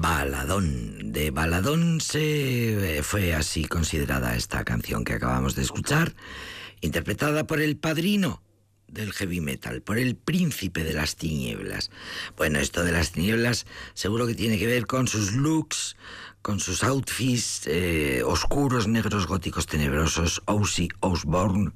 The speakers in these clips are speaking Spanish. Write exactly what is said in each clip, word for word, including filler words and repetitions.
Baladón. De baladón se fue así considerada esta canción que acabamos de escuchar, interpretada por el padrino del heavy metal, por el príncipe de las tinieblas. Bueno, esto de las tinieblas seguro que tiene que ver con sus looks, con sus outfits eh, oscuros, negros, góticos, tenebrosos. Ozzy Osbourne,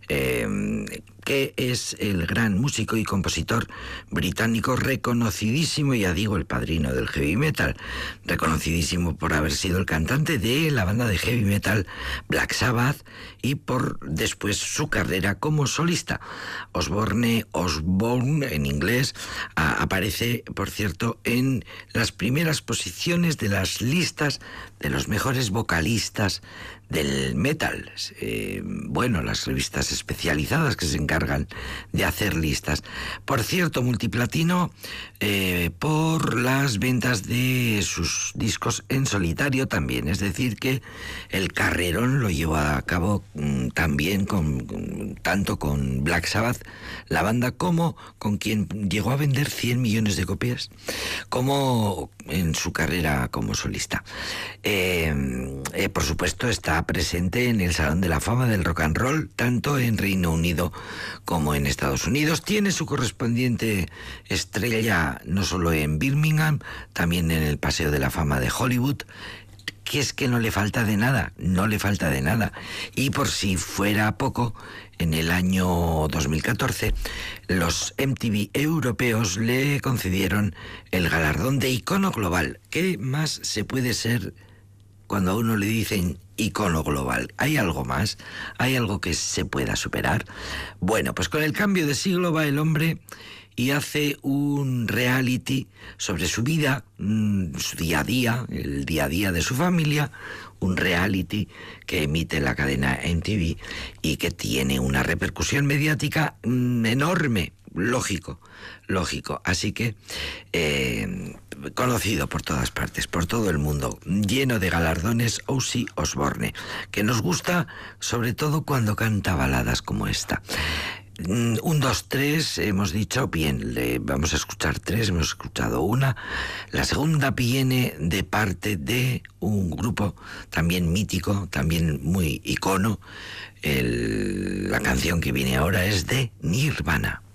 eh, que es el gran músico y compositor británico reconocidísimo, ya digo, el padrino del heavy metal, reconocidísimo por haber sido el cantante de la banda de heavy metal Black Sabbath y por después su carrera como solista. Osbourne, Osbourne en inglés, a, aparece, por cierto, en las primeras posiciones de las listas de los mejores vocalistas del metal. Eh, bueno, las revistas especializadas que se encargan de hacer listas. Por cierto, multiplatino eh, por las ventas de sus discos en solitario también. Es decir, que el carrerón lo llevó a cabo mm, también con, con, tanto con Black Sabbath, la banda, como con quien llegó a vender cien millones de copias, como en su carrera como solista. Eh, eh, por supuesto, está presente en el Salón de la Fama del Rock and Roll, tanto en Reino Unido como en Estados Unidos. Tiene su correspondiente estrella no solo en Birmingham, también en el Paseo de la Fama de Hollywood, que es que no le falta de nada, no le falta de nada. Y por si fuera poco, en el año dos mil catorce, los M T V europeos le concedieron el galardón de icono global. ¿Qué más se puede ser cuando a uno le dicen icono global? ¿Hay algo más? ¿Hay algo que se pueda superar? Bueno, pues con el cambio de siglo va el hombre y hace un reality sobre su vida, su día a día, el día a día de su familia, un reality que emite la cadena M T V y que tiene una repercusión mediática enorme, lógico, lógico. Así que eh, conocido por todas partes, por todo el mundo, lleno de galardones, Ozzy Osbourne, que nos gusta sobre todo cuando canta baladas como esta. Un, dos, tres, hemos dicho, bien, le vamos a escuchar tres, hemos escuchado una. La segunda viene de parte de un grupo también mítico, también muy icono. El, la canción que viene ahora es de Nirvana.